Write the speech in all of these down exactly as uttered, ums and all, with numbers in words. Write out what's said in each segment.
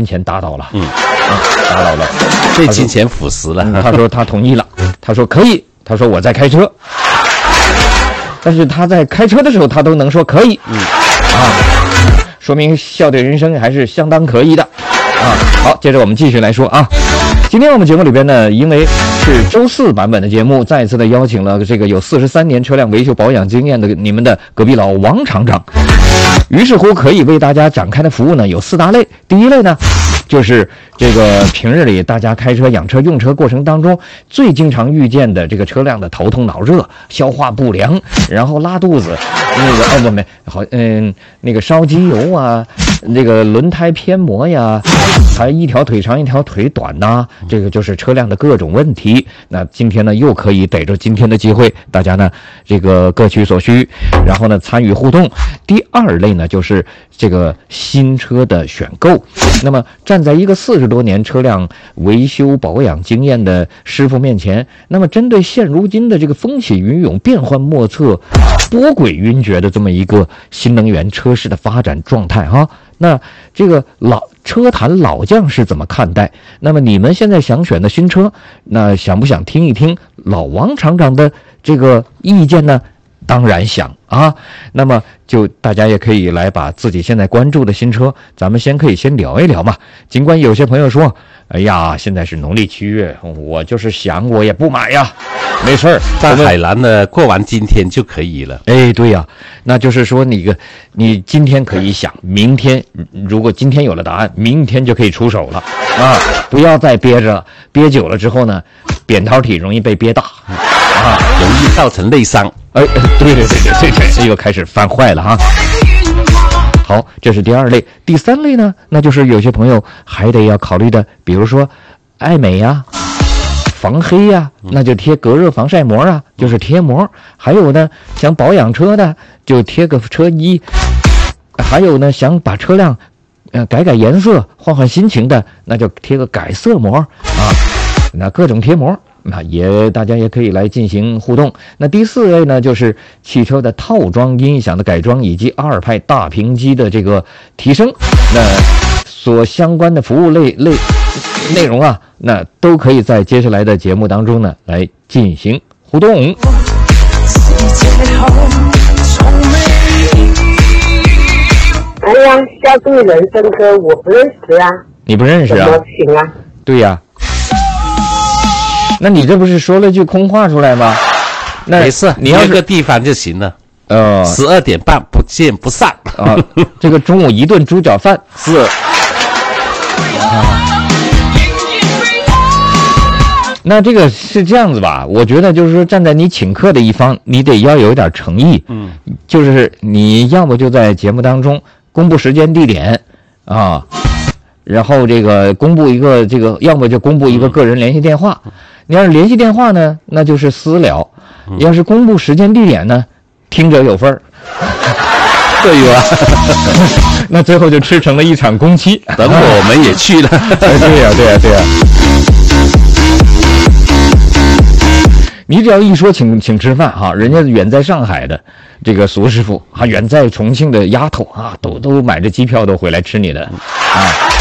金钱打倒了， 嗯， 啊，打倒了， 被金钱腐蚀了。 嗯、他说他同意了，他说可以，他说我在开车，但是他在开车的时候他都能说可以，嗯，啊，说明笑对人生还是相当可以的，啊，好，接着我们继续来说啊。今天我们节目里边呢，因为是周四版本的节目，再一次的邀请了这个有四十三年车辆维修保养经验的你们的隔壁老王厂长。于是乎，可以为大家展开的服务呢有四大类。第一类呢，就是这个平日里大家开车、养车、用车过程当中最经常遇见的这个车辆的头痛脑热、消化不良，然后拉肚子，那个哦不没好嗯那个烧机油啊，那个轮胎偏磨呀，还一条腿长一条腿短呐，这个就是车辆的各种问题。那今天呢又可以逮着今天的机会，大家呢这个各取所需，然后呢参与互动。第二类呢就是这个新车的选购。那么站在一个四十多年车辆维修保养经验的师傅面前，那么针对现如今的这个风起云涌、变幻莫测、波诡云谲的这么一个新能源车市的发展状态哈，那这个老车坛老将是怎么看待？那么你们现在想选的新车，那想不想听一听老王厂长的这个意见呢？当然想啊，那么就大家也可以来把自己现在关注的新车，咱们先可以先聊一聊嘛。尽管有些朋友说，哎呀，现在是农历七月，我就是想我也不买呀，没事儿， 大海蓝的过完今天就可以了。 哎，对呀，那就是说你个你今天可以想，明天如果今天有了答案，明天就可以出手了啊！不要再憋着，憋久了之后呢，扁桃体容易被憋大啊， 容易造成内伤。 哎，对对对对对对，又开始犯坏了哈。好，这是第二类。第三类呢，那就是有些朋友还得要考虑的，比如说爱美呀、防黑呀，那就贴隔热防晒膜啊，就是贴膜。还有呢，想保养车的就贴个车衣。还有呢，想把车辆呃改改颜色、换换心情的，那就贴个改色膜啊。那各种贴膜。那也大家也可以来进行互动。那第四类呢，就是汽车的套装音响的改装以及阿尔派大屏机的这个提升，那所相关的服务类类内容啊，那都可以在接下来的节目当中呢来进行互动。 哎呀，下对人生歌我不认识啊。 你不认识啊？ 怎么行啊？ 对呀、啊。那你这不是说了句空话出来吗？那没事，你要个地方就行了。呃，十二点半不见不散啊！这个中午一顿猪脚饭是。啊、那这个是这样子吧？我觉得就是说，站在你请客的一方，你得要有一点诚意。嗯，就是你要么就在节目当中公布时间地点啊，然后这个公布一个这个，要么就公布一个个人联系电话。嗯，你要是联系电话呢，那就是私聊；嗯、要是公布时间地点呢，听者有份儿。 对吧？ 那最后就吃成了一场公期。 等我们也去了。 对呀、啊，对呀、啊，对呀、啊。你只要一说请请吃饭哈，人家远在上海的这个苏师傅啊，远在重庆的丫头啊，都都买着机票都回来吃你的啊。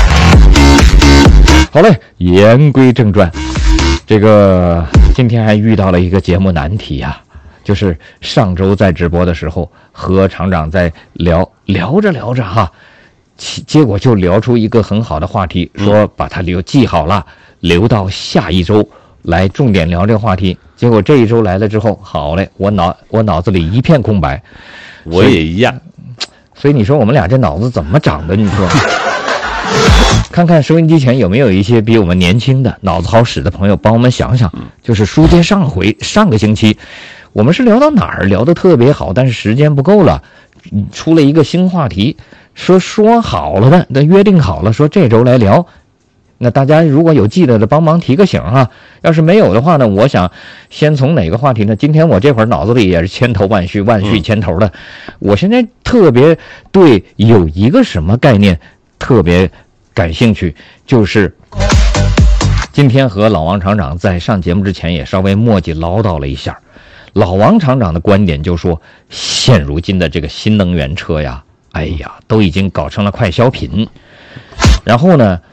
好嘞，言归正传。这个今天还遇到了一个节目难题啊，就是上周在直播的时候和厂长在聊聊着聊着哈，结果就聊出一个很好的话题，说把它留记好了，留到下一周来重点聊这个话题。结果这一周来了之后，好嘞，我脑我脑子里一片空白。 我也一样。 所以你说我们俩这脑子怎么长的？你说。看看收音机前有没有一些比我们年轻的脑子好使的朋友，帮我们想想。就是书接上回，上个星期我们是聊到哪儿聊得特别好，但是时间不够了，出了一个新话题，说说好了的，那约定好了说这周来聊。那大家如果有记得的，帮忙提个醒啊！要是没有的话呢，我想先从哪个话题呢？今天我这会儿脑子里也是千头万绪，万绪千头的。嗯、我现在特别对有一个什么概念特别感兴趣，就是今天和老王厂长在上节目之前也稍微墨迹唠叨了一下。老王厂长的观点就说，现如今的这个新能源车呀，哎呀，都已经搞成了快消品。然后呢，